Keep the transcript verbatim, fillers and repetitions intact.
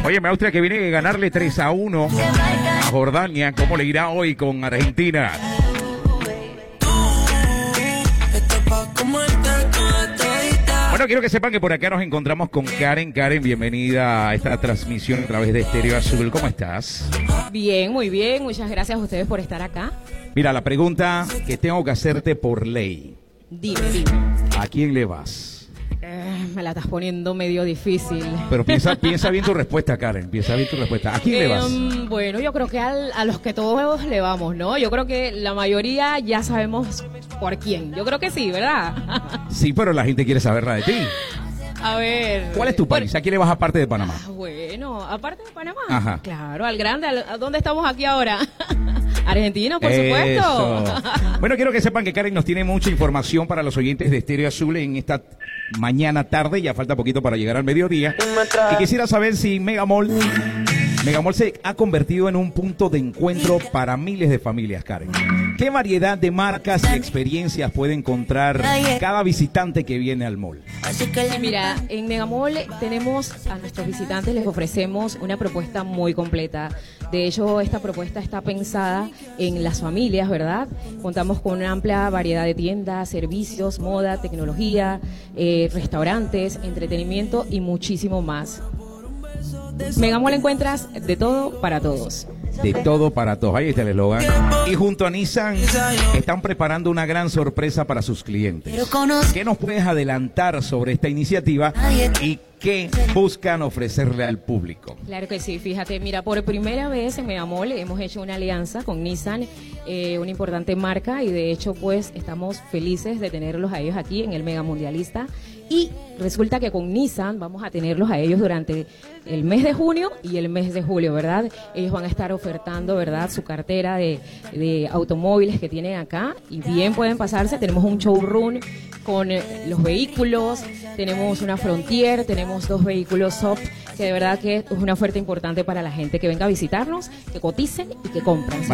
Oye, Austria que viene a ganarle tres a uno a Jordania. ¿Cómo le irá hoy con Argentina? Bueno, quiero que sepan que por acá nos encontramos con Karen. Karen, bienvenida a esta transmisión a través de Estéreo Azul. ¿Cómo estás? Bien, muy bien. Muchas gracias a ustedes por estar acá. Mira, la pregunta que tengo que hacerte por ley. Dime, dime. ¿A quién le vas? Eh, me la estás poniendo medio difícil. Pero piensa, piensa bien tu respuesta, Karen. Piensa bien tu respuesta. ¿A quién eh, le vas? Um, bueno, yo creo que al, a los que todos le vamos, ¿no? Yo creo que la mayoría ya sabemos por quién. Yo creo que sí, ¿verdad? Sí, pero la gente quiere saberla de ti. A ver. ¿Cuál es tu país? ¿A quién le vas aparte de Panamá? Ah, bueno, aparte de Panamá. Ajá. Claro, al grande. Al, ¿a dónde estamos aquí ahora? Argentina, por Eso. supuesto. Bueno, quiero que sepan que Karen nos tiene mucha información para los oyentes de Estéreo Azul en esta mañana tarde. Ya falta poquito para llegar al mediodía. Y quisiera saber si Megamall, Megamall se ha convertido en un punto de encuentro para miles de familias, Karen. ¿Qué variedad de marcas y experiencias puede encontrar cada visitante que viene al mall? Sí, mira, en Megamall tenemos a nuestros visitantes, les ofrecemos una propuesta muy completa. De hecho, esta propuesta está pensada en las familias, ¿verdad? Contamos con una amplia variedad de tiendas, servicios, moda, tecnología, eh, restaurantes, entretenimiento y muchísimo más. Megamall encuentras de todo para todos. De todo para todos. Ahí está el eslogan. Y junto a Nissan están preparando una gran sorpresa para sus clientes. ¿Qué nos puedes adelantar sobre esta iniciativa y qué buscan ofrecerle al público? Claro que sí, fíjate, mira, por primera vez en Megamall hemos hecho una alianza con Nissan, eh, una importante marca, y de hecho pues estamos felices de tenerlos a ellos aquí en el Mega Mundialista. Y resulta que con Nissan vamos a tenerlos a ellos durante el mes de junio y el mes de julio, ¿verdad? Ellos van a estar ofertando, ¿verdad?, su cartera de, de automóviles que tienen acá, y bien pueden pasarse. Tenemos un showroom con eh, los vehículos, tenemos una Frontier, tenemos dos vehículos S O P, que de verdad que es una oferta importante para la gente que venga a visitarnos, que coticen y que compren.